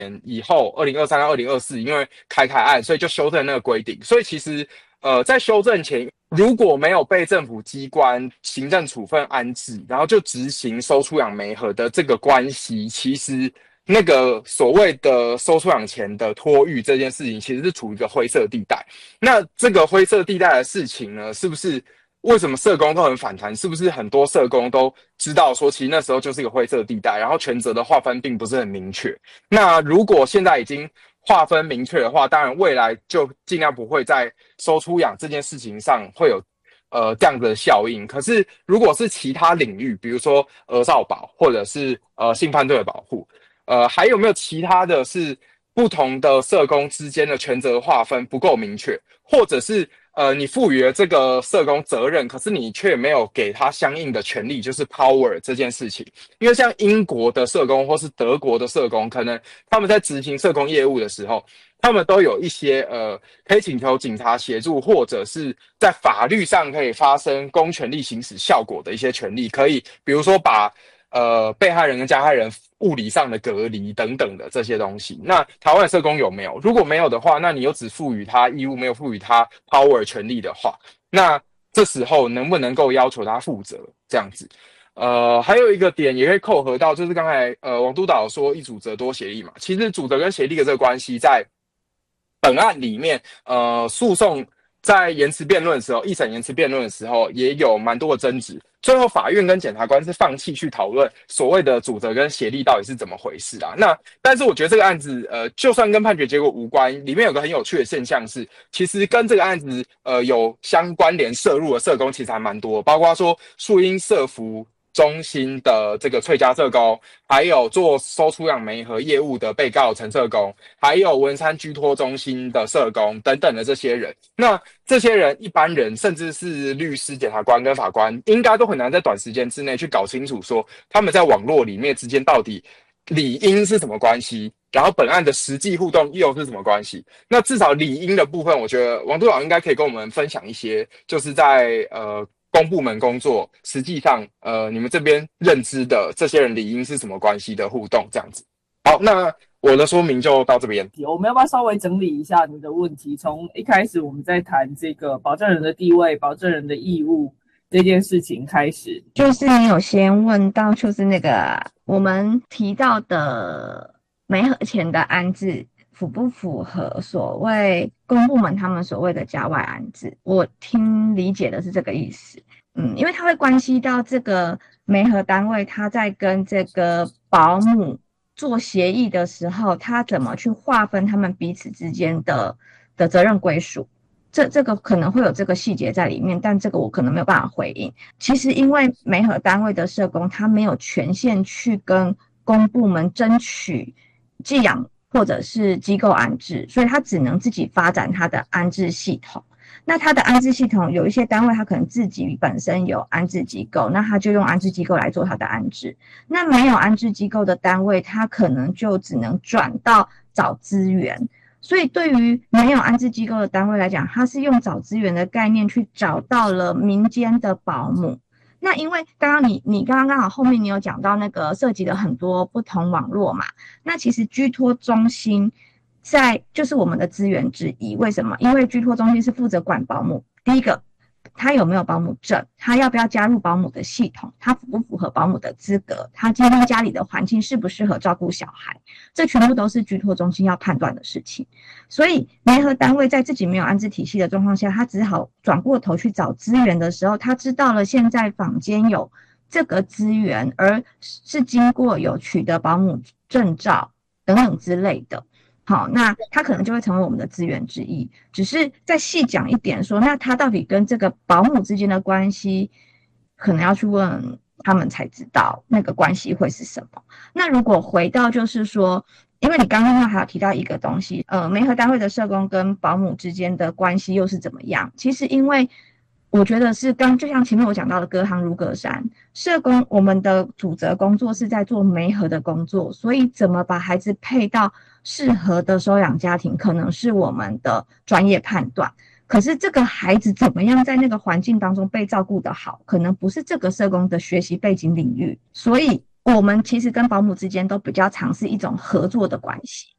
以后2023到2024，因为开案，所以就修正那个规定。所以其实在修正前，如果没有被政府机关行政处分安置，然后就执行收出养媒合的这个关系，其实那个所谓的收出养前的托育这件事情，其实是处于一个灰色地带。那这个灰色地带的事情呢，是不是为什么社工都很反弹？是不是很多社工都知道说，其实那时候就是一个灰色地带，然后权责的划分并不是很明确。那如果现在已经划分明确的话，当然未来就尽量不会在收出养这件事情上会有这样的效应。可是如果是其他领域，比如说儿少保或者是性犯罪的保护，还有没有其他的是不同的社工之间的权责划分不够明确，或者是你赋予了这个社工责任，可是你却没有给他相应的权利，就是 power 这件事情。因为像英国的社工或是德国的社工，可能他们在执行社工业务的时候，他们都有一些可以请求警察协助，或者是在法律上可以发生公权力行使效果的一些权利，可以比如说把被害人跟加害人物理上的隔离等等的这些东西。那台湾的社工有没有？如果没有的话，那你又只赋予他义务，没有赋予他 power 权利的话，那这时候能不能够要求他负责？这样子。还有一个点也可以扣合到，就是刚才王督导说一主责多协力嘛，其实主责跟协力的这个关系在本案里面，诉讼在延迟辩论的时候，一审延迟辩论的时候，也有蛮多的争执。最后，法院跟检察官是放弃去讨论所谓的主责跟协力到底是怎么回事啊。那但是我觉得这个案子，就算跟判决结果无关，里面有个很有趣的现象是，其实跟这个案子有相关联涉入的社工其实还蛮多，包括说树英社福中心的这个翠家社工，还有做收出养媒合业务的被告陈社工，还有文山居托中心的社工等等的这些人。那这些人，一般人甚至是律师、检察官跟法官，应该都很难在短时间之内去搞清楚说他们在网络里面之间到底理应是什么关系，然后本案的实际互动又是什么关系。那至少理应的部分，我觉得王督导应该可以跟我们分享一些，就是在公部门工作，实际上你们这边认知的这些人理应是什么关系的互动这样子。好，那我的说明就到这边。 我们要不要稍微整理一下你的问题？从一开始我们在谈这个保证人的地位、保证人的义务这件事情开始， 就是你有先问到，就是那个我们提到的媒合前的安置符不符合所谓公部门他们所谓的家外安置？我听理解的是这个意思。因为它会关系到这个媒合单位他在跟这个保姆做协议的时候，他怎么去划分他们彼此之间的责任归属。这个可能会有这个细节在里面，但这个我可能没有办法回应。其实因为媒合单位的社工他没有权限去跟公部门争取寄养或者是机构安置，所以他只能自己发展他的安置系统。那他的安置系统有一些单位他可能自己本身有安置机构，那他就用安置机构来做他的安置。那没有安置机构的单位，他可能就只能转到找资源。所以对于没有安置机构的单位来讲，他是用找资源的概念去找到了民间的保姆。那因为刚刚你刚好后面你有讲到那个涉及了很多不同网络嘛，那其实居托中心就是我们的资源之一。为什么？因为居托中心是负责管保姆。第一个，他有没有保姆证，他要不要加入保姆的系统，他符不符合保姆的资格，他今天家里的环境适不适合照顾小孩，这全部都是居托中心要判断的事情。所以媒合单位在自己没有安置体系的状况下，他只好转过头去找资源的时候，他知道了现在坊间有这个资源，而是经过有取得保姆证照等等之类的。好，那他可能就会成为我们的资源之一。只是再细讲一点说，那他到底跟这个保姆之间的关系，可能要去问他们才知道那个关系会是什么。那如果回到就是说，因为你刚刚还有提到一个东西，媒合单位的社工跟保姆之间的关系又是怎么样？其实因为我觉得是就像前面我讲到的隔行如隔山，社工我们的主责工作是在做媒合的工作，所以怎么把孩子配到适合的收养家庭，可能是我们的专业判断。可是这个孩子怎么样在那个环境当中被照顾得好，可能不是这个社工的学习背景领域。所以我们其实跟保姆之间都比较常是一种合作的关系。